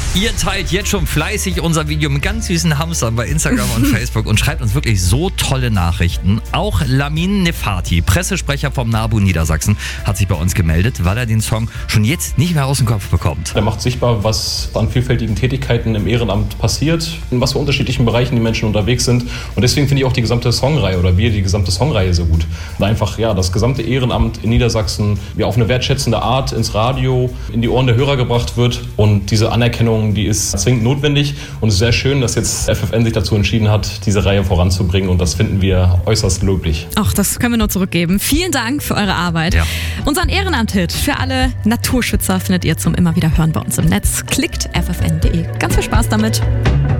Ihr teilt jetzt schon fleißig unser Video mit ganz süßen Hamstern bei Instagram und Facebook und schreibt uns wirklich so tolle Nachrichten. Auch Lamin Nefati, Pressesprecher vom NABU Niedersachsen, hat sich bei uns gemeldet, weil er den Song schon jetzt nicht mehr aus dem Kopf bekommt. Er macht sichtbar, was an vielfältigen Tätigkeiten im Ehrenamt passiert, in was für unterschiedlichen Bereichen die Menschen unterwegs sind. Und deswegen finde ich auch die gesamte Songreihe oder die gesamte Songreihe so gut. Und einfach das gesamte Ehrenamt in Niedersachsen auf eine wertschätzende Art ins Radio, in die Ohren der Hörer gebracht wird. Und diese Anerkennung, die ist zwingend notwendig. Und es ist sehr schön, dass jetzt FFN sich dazu entschieden hat, diese Reihe voranzubringen. Und das finden wir äußerst löblich. Ach, das können wir nur zurückgeben. Vielen Dank für eure Arbeit. Ja. Unseren Ehrenamt-Hit für alle Naturschützer findet ihr zum immer wieder hören bei uns im Netz. Klickt ffn.de. Ganz viel Spaß damit.